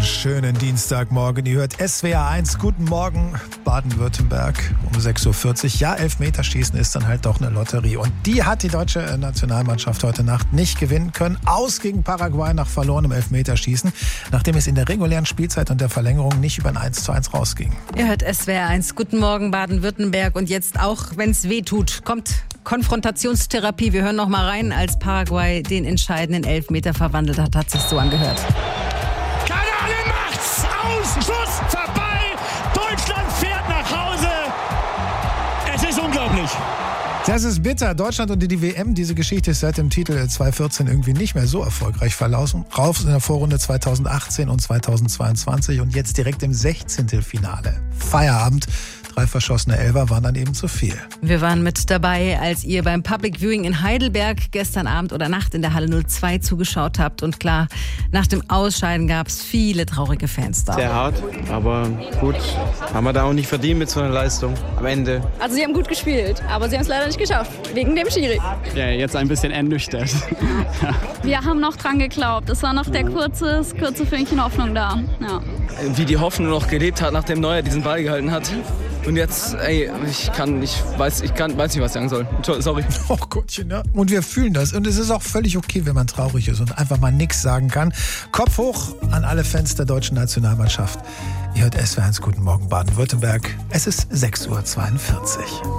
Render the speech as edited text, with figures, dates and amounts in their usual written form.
wunderschönen Dienstagmorgen. Ihr hört SWR 1. Guten Morgen, Baden-Württemberg um 6.40 Uhr. Ja, Elfmeterschießen ist dann halt doch eine Lotterie. Und die hat die deutsche Nationalmannschaft heute Nacht nicht gewinnen können. Aus gegen Paraguay nach verlorenem Elfmeterschießen, nachdem es in der regulären Spielzeit und der Verlängerung nicht über ein 1:1 rausging. Ihr hört SWR 1. Guten Morgen, Baden-Württemberg. Und jetzt auch, wenn es weh tut, kommt Konfrontationstherapie. Wir hören noch mal rein, als Paraguay den entscheidenden Elfmeter verwandelt hat. Hat sich so angehört. Kanane macht's! Aus! Schuss! Vorbei! Deutschland fährt nach Hause! Es ist unglaublich! Das ist bitter. Deutschland und die WM, diese Geschichte ist seit dem Titel 2014 irgendwie nicht mehr so erfolgreich verlaufen. Raus in der Vorrunde 2018 und 2022 und jetzt direkt im 16. Finale. Feierabend. 3 verschossene Elfer waren dann eben zu viel. Wir waren mit dabei, als ihr beim Public Viewing in Heidelberg gestern Abend oder Nacht in der Halle 02 zugeschaut habt. Und klar, nach dem Ausscheiden gab es viele traurige Fans da. Sehr hart, aber gut. Haben wir da auch nicht verdient mit so einer Leistung am Ende. Also sie haben gut gespielt, aber sie haben es leider nicht geschafft, wegen dem Schiri. Ja, jetzt ein bisschen ernüchtert. Wir haben noch dran geglaubt. Es war noch der kurze Fünkchen Hoffnung da. Ja. Wie die Hoffnung noch gelebt hat, nachdem Neuer diesen Ball gehalten hat. Und jetzt, ich weiß nicht, was ich sagen soll. Sorry. Oh Gottchen, ja. Und wir fühlen das. Und es ist auch völlig okay, wenn man traurig ist und einfach mal nichts sagen kann. Kopf hoch an alle Fans der deutschen Nationalmannschaft. Ihr hört SWR 1. Guten Morgen, Baden-Württemberg. Es ist 6.42 Uhr.